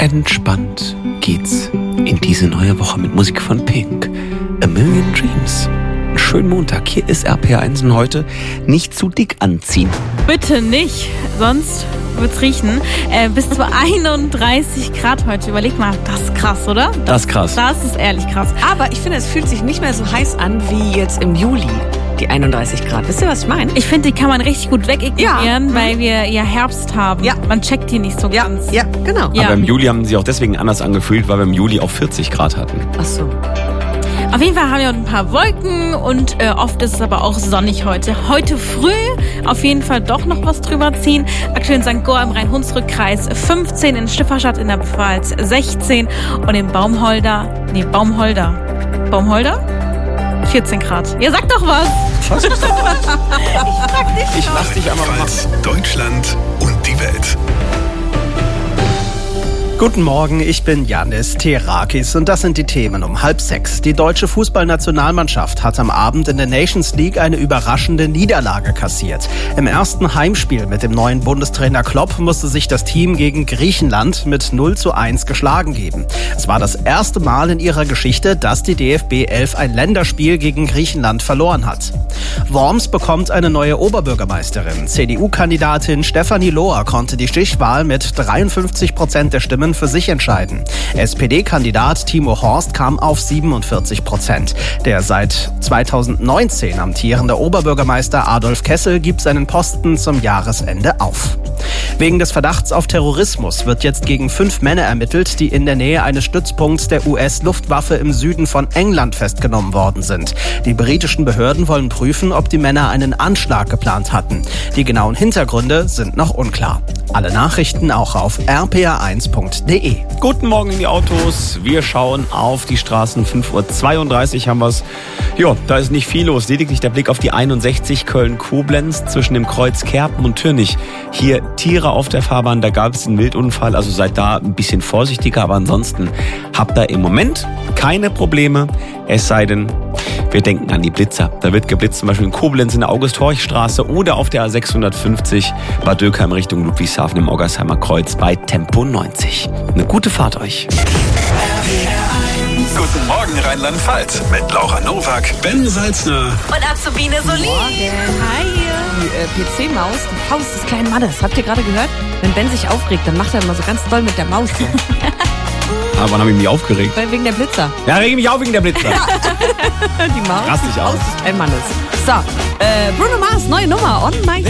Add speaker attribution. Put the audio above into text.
Speaker 1: Entspannt geht's in diese neue Woche mit Musik von Pink. A Million Dreams. Einen schönen Montag. Hier ist RPR1 und heute nicht zu dick anziehen.
Speaker 2: Bitte nicht, sonst wird's riechen. Bis zu 31 Grad heute. Überleg mal, das ist krass, oder?
Speaker 1: Das ist krass.
Speaker 2: Das ist ehrlich krass.
Speaker 3: Aber ich finde, es fühlt sich nicht mehr so heiß an wie jetzt im Juli. Die 31 Grad. Wisst ihr, was ich meine?
Speaker 2: Ich finde, die kann man richtig gut wegignorieren, weil wir ja Herbst haben.
Speaker 3: Ja.
Speaker 2: Man checkt die nicht so ganz.
Speaker 3: Ja, genau.
Speaker 2: Ja.
Speaker 1: Aber im Juli haben sie auch deswegen anders angefühlt, weil wir im Juli auch 40 Grad hatten.
Speaker 3: Ach so.
Speaker 2: Auf jeden Fall haben wir ein paar Wolken und oft ist es aber auch sonnig heute. Heute früh auf jeden Fall doch noch was drüber ziehen. Aktuell in St. Goar im Rhein-Hunsrück-Kreis 15, in Stifferstadt in der Pfalz 16 und in Baumholder 14 Grad. Ja, sag doch was.
Speaker 1: Was ist das?
Speaker 2: Ich frag dich
Speaker 1: Ich
Speaker 2: doch.
Speaker 1: lass dich einmal machen.
Speaker 4: Deutschland und die Welt.
Speaker 5: Guten Morgen, ich bin Yannis Terakis und das sind die Themen um 5:30. Die deutsche Fußballnationalmannschaft hat am Abend in der Nations League eine überraschende Niederlage kassiert. Im ersten Heimspiel mit dem neuen Bundestrainer Klopp musste sich das Team gegen Griechenland mit 0:1 geschlagen geben. Es war das erste Mal in ihrer Geschichte, dass die DFB 11 ein Länderspiel gegen Griechenland verloren hat. Worms bekommt eine neue Oberbürgermeisterin. CDU-Kandidatin Stefanie Lohr konnte die Stichwahl mit 53% der Stimmen für sich entscheiden. SPD-Kandidat Timo Horst kam auf 47%. Der seit 2019 amtierende Oberbürgermeister Adolf Kessel gibt seinen Posten zum Jahresende auf. Wegen des Verdachts auf Terrorismus wird jetzt gegen 5 Männer ermittelt, die in der Nähe eines Stützpunkts der US-Luftwaffe im Süden von England festgenommen worden sind. Die britischen Behörden wollen prüfen, ob die Männer einen Anschlag geplant hatten. Die genauen Hintergründe sind noch unklar. Alle Nachrichten auch auf rpr1.de.
Speaker 1: Guten Morgen in die Autos. Wir schauen auf die Straßen. 5:32 Uhr haben wir es. Ja, da ist nicht viel los. Lediglich der Blick auf die 61 Köln-Koblenz zwischen dem Kreuz Kerpen und Türnich. Hier Tiere auf der Fahrbahn. Da gab es einen Wildunfall. Also seid da ein bisschen vorsichtiger. Aber ansonsten habt ihr im Moment keine Probleme. Es sei denn, wir denken an die Blitzer. Da wird geblitzt, zum Beispiel in Koblenz in der August-Horch-Straße oder auf der A650 Bad Dürkheim Richtung Ludwigshafen im Oggersheimer Kreuz bei Tempo 90. Eine gute Fahrt euch.
Speaker 4: Guten Morgen Rheinland-Pfalz mit Laura Nowak, Ben Salzner
Speaker 2: Und Azubine Solin. Hi.
Speaker 3: Die PC-Maus, die Faust des kleinen Mannes. Habt ihr gerade gehört? Wenn Ben sich aufregt, dann macht er immer so ganz doll mit der Maus. So.
Speaker 1: Aber wann habe ich mich aufgeregt?
Speaker 3: Weil wegen der Blitzer.
Speaker 1: Ja, rege mich auf wegen der Blitzer.
Speaker 3: Die Maus,
Speaker 1: Rast dich
Speaker 3: die
Speaker 1: aus.
Speaker 3: Faust des kleinen Mannes. So, Bruno Mars, neue Nummer, On My